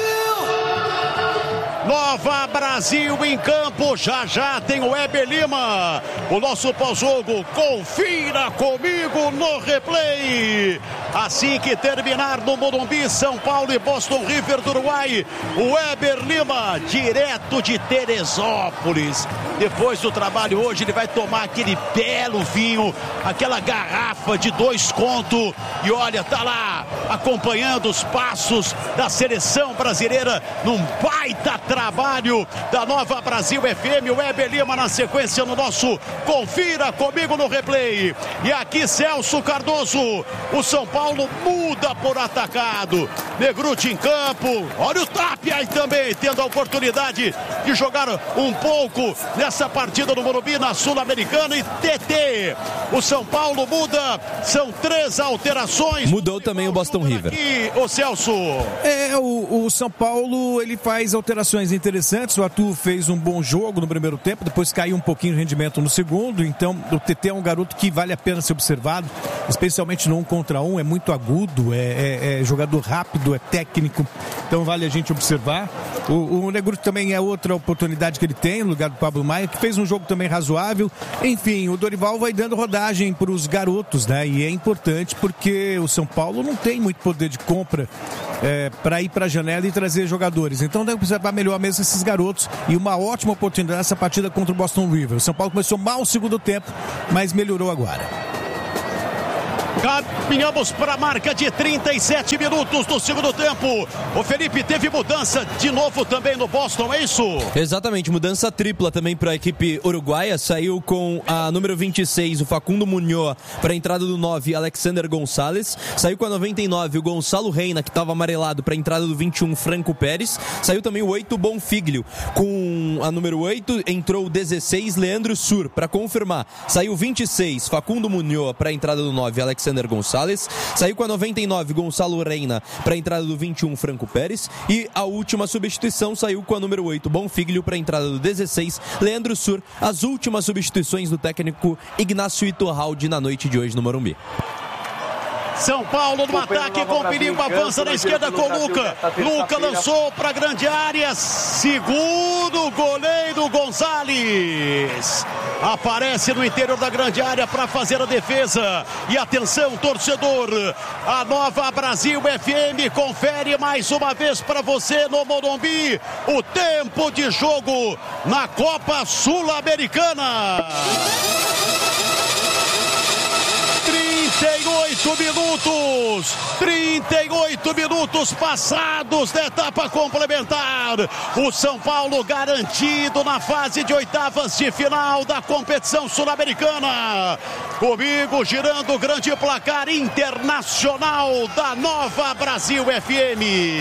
Nova Brasil em campo, já já tem o Weber Lima, o nosso pós-jogo, confira comigo no replay. Assim que terminar no Morumbi, São Paulo e Boston River do Uruguai, o Weber Lima, direto de Teresópolis. Depois do trabalho hoje, ele vai tomar aquele belo vinho, aquela garrafa de dois conto, e olha, tá lá, acompanhando os passos da seleção brasileira, num baita trabalho da Nova Brasil F M. O Weber Lima na sequência no nosso Confira Comigo no Replay. E aqui Celso Cardoso, o São Paulo muda por atacado. Negruti em campo, olha o Tapia aí também tendo a oportunidade de jogar um pouco nessa partida do Morumbi na Sul-Americana. E T T, o São Paulo muda, são três alterações. Mudou também o Boston River. Aqui, o Celso. É, o, o São Paulo, ele faz alterações interessantes. O Arthur fez um bom jogo no primeiro tempo, depois caiu um pouquinho o rendimento no segundo. Então o T T é um garoto que vale a pena ser observado, especialmente no um contra um. É muito agudo, é, é, é jogador rápido, é técnico, então vale a gente observar. O, o Negruti também é outra oportunidade que ele tem no lugar do Pablo Maia, que fez um jogo também razoável. Enfim, o Dorival vai dando rodagem para os garotos, né? E é importante porque o São Paulo não tem muito poder de compra é, para ir para a janela e trazer jogadores. Então deve observar melhor mesmo esses garotos, e uma ótima oportunidade essa partida contra o Boston River. O São Paulo começou mal o segundo tempo, mas melhorou agora. Caminhamos para a marca de trinta e sete minutos do segundo tempo. O Felipe, teve mudança de novo também no Boston, é isso? Exatamente, mudança tripla também para a equipe uruguaia. Saiu com a número vinte e seis, o Facundo Munhoz, para a entrada do nove, Alexander Gonçalves. Saiu com a noventa e nove, o Gonçalo Reina, que estava amarelado, para a entrada do vinte e um, Franco Pérez. Saiu também o oito, Bonfiglio. Com a número oito, entrou o dezesseis, Leandro Sur, para confirmar. Saiu o vinte e seis, Facundo Munhoz, para a entrada do nove, Alexander Gonçalves. Saiu com a noventa e nove, Gonçalo Reina, para a entrada do vinte e um, Franco Pérez. E a última substituição saiu com a número oito, Bonfiglio, para a entrada do dezesseis, Leandro Sur. As últimas substituições do técnico Ignacio Iturralde na noite de hoje no Morumbi. São Paulo no ataque com perigo, avança na esquerda com Luca. Luca lançou para a grande área, segundo goleiro Gonzalez. Aparece no interior da grande área para fazer a defesa. E atenção, torcedor, a Nova Brasil F M confere mais uma vez para você no Morumbi o tempo de jogo na Copa Sul-Americana. trinta e oito minutos, trinta e oito minutos passados da etapa complementar. O São Paulo garantido na fase de oitavas de final da competição sul-americana. Comigo girando o grande placar internacional da Nova Brasil F M.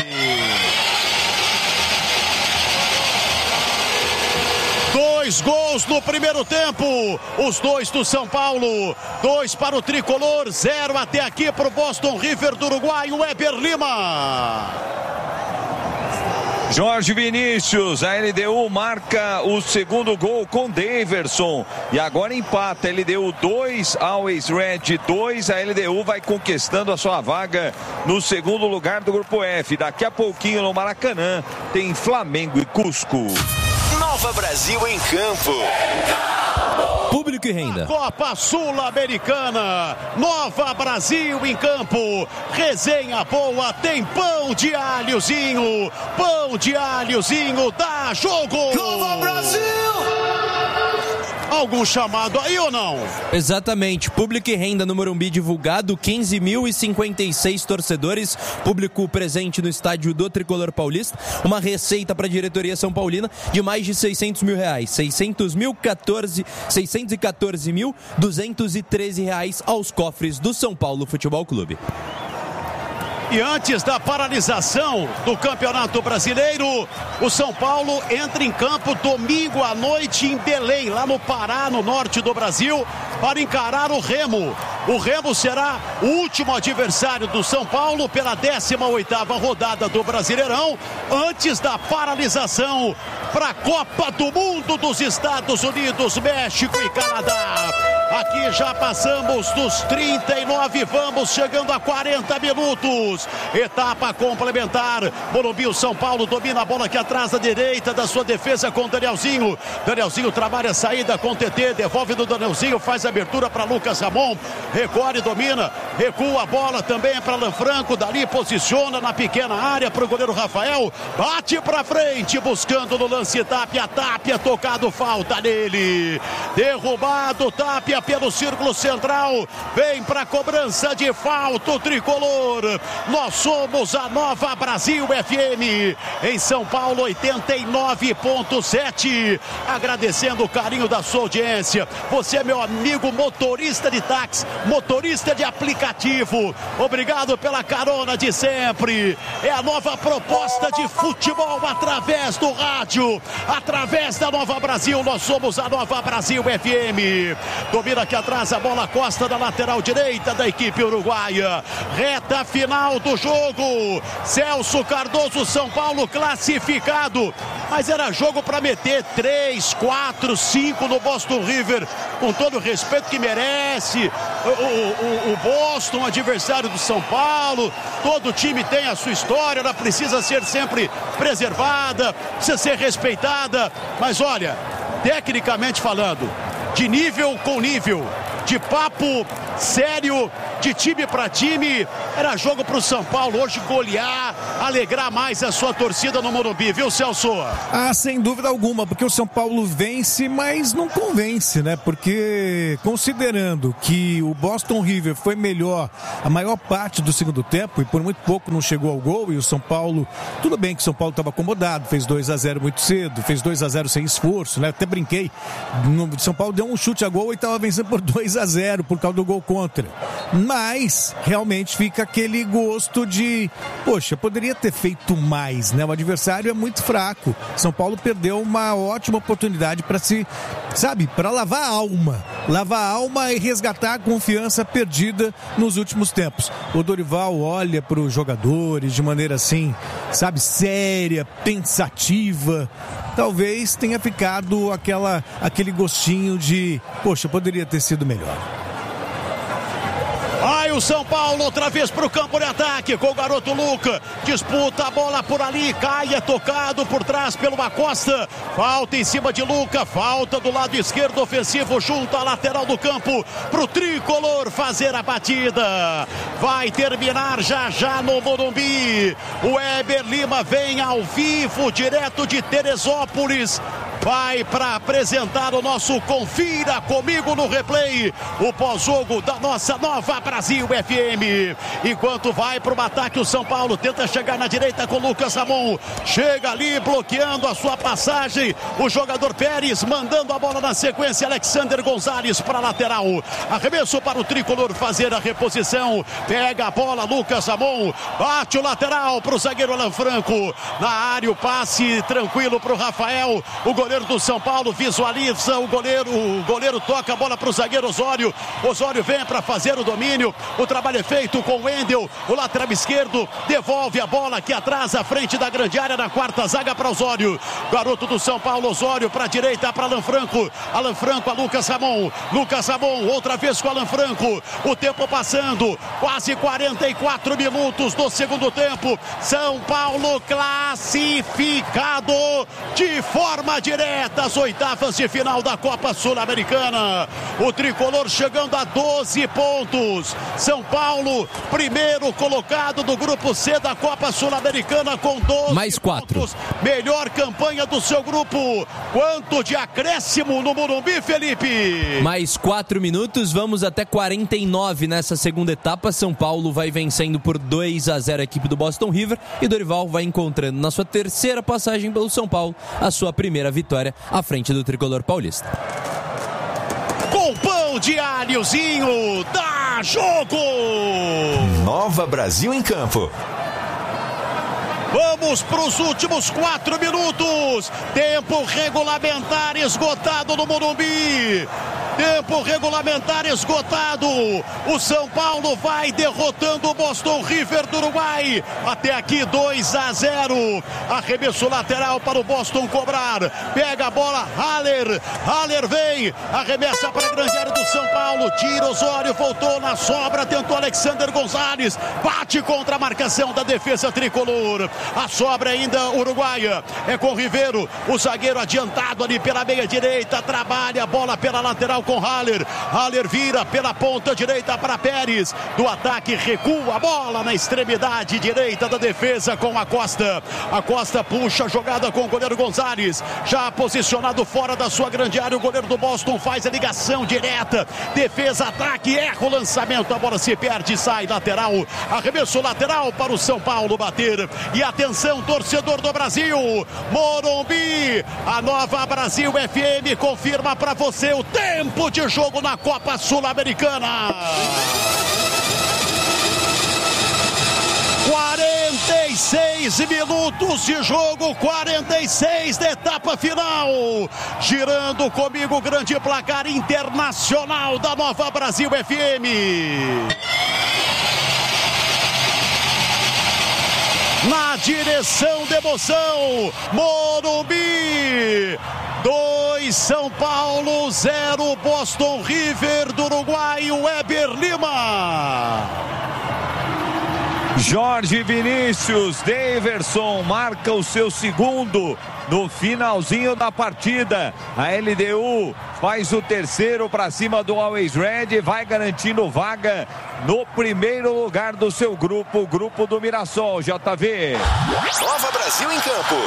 Dois gols no primeiro tempo, os dois do São Paulo, dois para o tricolor, zero até aqui para o Boston River do Uruguai, o Weber Lima. Jorge Vinícius, a L D U marca o segundo gol com Daverson e agora empata. L D U dois, Always Red dois. A L D U vai conquistando a sua vaga no segundo lugar do grupo F. Daqui a pouquinho no Maracanã tem Flamengo e Cusco. Nova Brasil em campo. Público e renda. Copa Sul-Americana, Nova Brasil em campo, resenha boa, tem pão de alhozinho, pão de alhozinho, dá jogo! Nova Brasil! Algum chamado aí ou não? Exatamente, público e renda no Morumbi divulgado, quinze mil e cinquenta e seis torcedores, público presente no estádio do Tricolor Paulista, uma receita para a diretoria São Paulina de mais de seiscentos mil reais, seiscentos mil, quatorze, seiscentos e quatorze mil, duzentos e treze reais aos cofres do São Paulo Futebol Clube. E antes da paralisação do Campeonato Brasileiro, o São Paulo entra em campo domingo à noite em Belém, lá no Pará, no norte do Brasil, para encarar o Remo. O Remo será o último adversário do São Paulo pela décima oitava rodada do Brasileirão, antes da paralisação para a Copa do Mundo dos Estados Unidos, México e Canadá. Aqui já passamos dos trinta e nove, vamos chegando a quarenta minutos. Etapa complementar. Morumbi, o São Paulo domina a bola aqui atrás da direita da sua defesa com Danielzinho. Danielzinho trabalha a saída com T T, devolve do Danielzinho, faz a abertura para Lucas Ramon. Recorre, domina, recua a bola também para Lanfranco, dali posiciona na pequena área para o goleiro Rafael. Bate para frente, buscando no lance Tapia, Tapia tocado, falta nele. Derrubado, Tapia pelo círculo central, vem para a cobrança de falta o tricolor. Nós somos a Nova Brasil F M em São Paulo, oitenta e nove ponto sete. Agradecendo o carinho da sua audiência. Você, meu amigo motorista de táxi, motorista de aplicativo, obrigado pela carona de sempre. É a nova proposta de futebol através do rádio, através da Nova Brasil. Nós somos a Nova Brasil F M. Domina aqui atrás a bola, Costa da lateral direita da equipe uruguaia. Reta final do jogo. Celso Cardoso, São Paulo classificado. Mas era jogo para meter três, quatro, cinco no Boston River. Com todo o respeito que merece. O, o, o Boston, adversário do São Paulo. Todo time tem a sua história. Ela precisa ser sempre preservada. Precisa ser respeitada. Mas olha, tecnicamente falando, de nível com nível, de papo sério, de time para time, era jogo para o São Paulo hoje golear, alegrar mais a sua torcida no Morumbi, viu, Celso? Ah, sem dúvida alguma, porque o São Paulo vence, mas não convence, né? Porque considerando que o Boston River foi melhor a maior parte do segundo tempo e por muito pouco não chegou ao gol, e o São Paulo, tudo bem que o São Paulo estava acomodado, fez dois a zero muito cedo, fez dois a zero sem esforço, né? Até brinquei, o São Paulo deu um chute a gol e estava vencendo por dois a zero por causa do gol contra. Mas realmente fica aquele gosto de, poxa, poderia ter feito mais, né? O adversário é muito fraco. São Paulo perdeu uma ótima oportunidade para se, sabe, para lavar a alma. Lavar a alma e resgatar a confiança perdida nos últimos tempos. O Dorival olha para os jogadores de maneira assim, sabe, séria, pensativa. Talvez tenha ficado aquela, aquele gostinho de, poxa, poderia ter sido melhor. Vai o São Paulo outra vez para o campo de ataque com o garoto Luca. Disputa a bola por ali, cai, é tocado por trás pelo Acosta. Falta em cima de Luca, falta do lado esquerdo ofensivo junto à lateral do campo para o tricolor fazer a batida. Vai terminar já já no Morumbi. O Heber Lima vem ao vivo direto de Teresópolis. Vai para apresentar o nosso Confira Comigo no Replay, o pós-jogo da nossa Nova Brasil F M. Enquanto vai para o ataque o São Paulo, tenta chegar na direita com Lucas Ramon. Chega ali bloqueando a sua passagem. O jogador Pérez mandando a bola na sequência. Alexander Gonzalez para a lateral. Arremesso para o tricolor fazer a reposição. Pega a bola Lucas Ramon. Bate o lateral para o zagueiro Alan Franco. Na área o passe tranquilo para o Rafael. O goleiro goleiro do São Paulo visualiza o goleiro, o goleiro toca a bola para o zagueiro Osório. Osório vem para fazer o domínio. O trabalho é feito com o Wendel, o lateral esquerdo, devolve a bola aqui atrás, à frente da grande área, na quarta zaga para Osório. Garoto do São Paulo, Osório para a direita, para Alan Franco. Alan Franco a Lucas Ramon. Lucas Ramon, outra vez com Alan Franco. O tempo passando, quase quarenta e quatro minutos do segundo tempo. São Paulo classificado de forma direta às oitavas de final da Copa Sul-Americana. O tricolor chegando a doze pontos. São Paulo, primeiro colocado do grupo C da Copa Sul-Americana com doze mais quatro pontos. Melhor campanha do seu grupo. Quanto de acréscimo no Morumbi, Felipe? Mais quatro minutos, vamos até quarenta e nove nessa segunda etapa. São Paulo vai vencendo por dois a zero a equipe do Boston River e Dorival vai encontrando na sua terceira passagem pelo São Paulo a sua primeira vitória à frente do tricolor paulista. Com pão de alhozinho, dá jogo! Nova Brasil em Campo. Vamos para os últimos quatro minutos. Tempo regulamentar esgotado no Morumbi. Tempo regulamentar esgotado. O São Paulo vai derrotando o Boston River do Uruguai. Até aqui dois a zero. Arremesso lateral para o Boston cobrar. Pega a bola, Haller. Haller vem. Arremessa para a grande área do São Paulo. Tira Osório, voltou na sobra. Tentou Alexander Gonzalez. Bate contra a marcação da defesa tricolor. A sobra ainda uruguaia. É com Ribeiro. O zagueiro adiantado ali pela meia direita. Trabalha a bola pela lateral com Haller. Haller vira pela ponta direita para Pérez. Do ataque recua a bola na extremidade direita da defesa com a Costa. A Costa puxa a jogada com o goleiro Gonzalez. Já posicionado fora da sua grande área, o goleiro do Boston faz a ligação direta. Defesa, ataque, erra o lançamento. A bola se perde, sai lateral. Arremesso lateral para o São Paulo bater. E atenção, torcedor do Brasil. Morumbi, a Nova Brasil F M confirma para você o tempo de jogo na Copa Sul-Americana. quarenta e seis minutos de jogo, quarenta e seis da etapa final. Girando comigo o grande placar internacional da Nova Brasil F M. Na direção da emoção, Morumbi. dois São Paulo, zero Boston River do Uruguai, Weber Lima. Jorge Vinícius, Daverson marca o seu segundo no finalzinho da partida. A L D U faz o terceiro para cima do Always Red, vai garantindo vaga no primeiro lugar do seu grupo, o grupo do Mirassol. J V. Nova Brasil em Campo.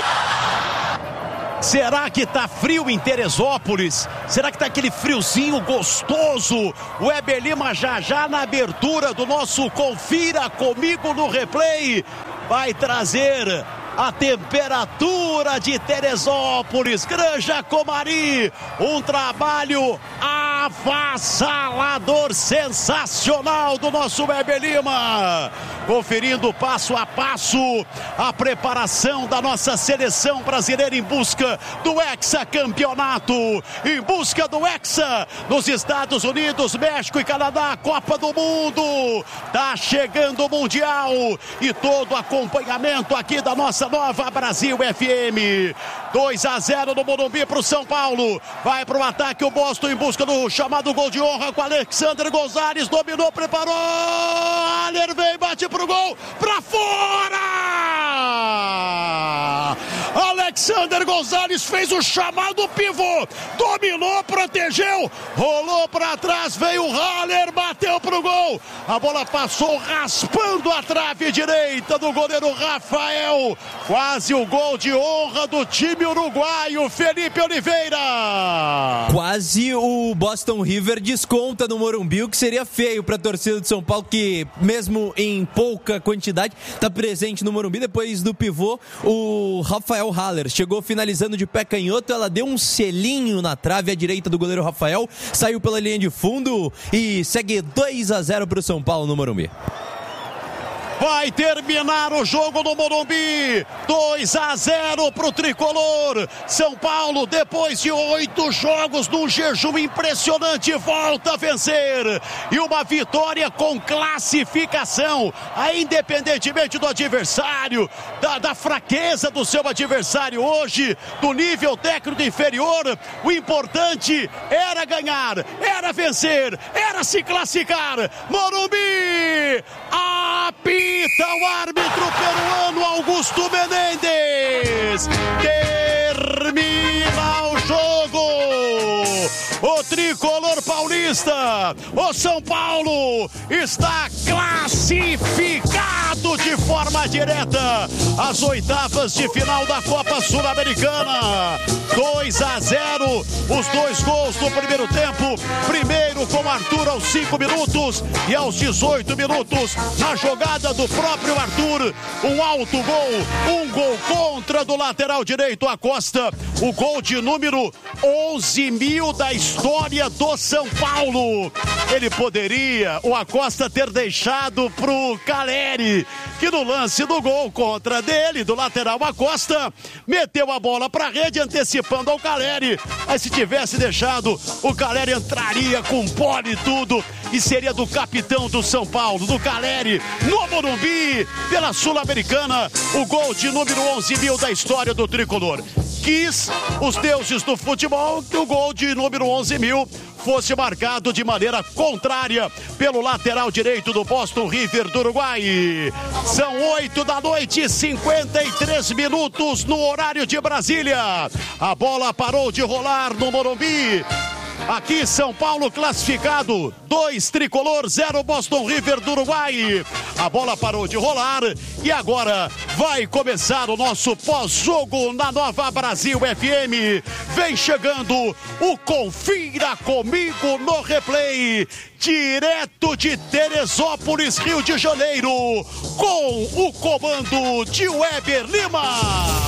Será que tá frio em Teresópolis? Será que tá aquele friozinho gostoso? O Weber Lima já já na abertura do nosso Confira Comigo no Replay vai trazer a temperatura de Teresópolis. Granja Comari, um trabalho avassalador, sensacional do nosso Weber Lima. Conferindo passo a passo a preparação da nossa seleção brasileira em busca do hexacampeonato, em busca do hexa nos Estados Unidos, México e Canadá, Copa do Mundo. Tá chegando o Mundial e todo o acompanhamento aqui da nossa Nova Brasil F M. dois a zero no Morumbi para o São Paulo. Vai para o ataque o Boston em busca do chamado gol de honra com Alexander Gonzalez. Dominou, preparou. Haller vem, bate pro gol. Para fora! Alexander Gonzalez fez o chamado pivô. Dominou, protegeu. Rolou para trás, veio o Haller, bateu pro gol. A bola passou raspando a trave direita do goleiro Rafael. Quase o gol de honra do time uruguaio, Felipe Oliveira. Quase o Boston River desconta no Morumbi, o que seria feio para a torcida de São Paulo, que mesmo em pouca quantidade está presente no Morumbi. Depois do pivô, o Rafael Haller chegou finalizando de pé canhoto, ela deu um selinho na trave à direita do goleiro Rafael, saiu pela linha de fundo e segue dois a zero para o São Paulo no Morumbi. Vai terminar o jogo no Morumbi. dois a zero pro tricolor. São Paulo, depois de oito jogos num jejum impressionante, volta a vencer. E uma vitória com classificação. Aí, independentemente do adversário, da, da fraqueza do seu adversário hoje, do nível técnico inferior, o importante era ganhar, era vencer, era se classificar. Morumbi! Apita o árbitro peruano Augusto Menendez. Termina o jogo. O tricolor paulista, o São Paulo, está classificado de forma direta às oitavas de final da Copa Sul-Americana. dois a zero, os dois gols do primeiro tempo. Primeiro com Arthur aos cinco minutos e aos dezoito minutos, na jogada do próprio Arthur, um alto gol, um gol contra do lateral direito Acosta, o gol de número onze mil da história do São Paulo. Ele poderia, o Acosta, ter deixado pro Caleri, que no lance do gol contra dele, do lateral Acosta, meteu a bola pra rede, antecipando ao Caleri. Mas se tivesse deixado, o Caleri entraria com bola e tudo, e seria do capitão do São Paulo, do Caleri, no Morumbi, pela Sul-Americana, o gol de número onze mil da história do tricolor. Quis os deuses do futebol que o gol de número onze mil fosse marcado de maneira contrária pelo lateral direito do Boston River do Uruguai. São oito da noite, cinquenta e três minutos no horário de Brasília. A bola parou de rolar no Morumbi. Aqui São Paulo classificado, dois tricolor, zero Boston River do Uruguai. A bola parou de rolar e agora vai começar o nosso pós-jogo na Nova Brasil F M. Vem chegando o Confira Comigo no Replay, direto de Teresópolis, Rio de Janeiro, com o comando de Weber Lima.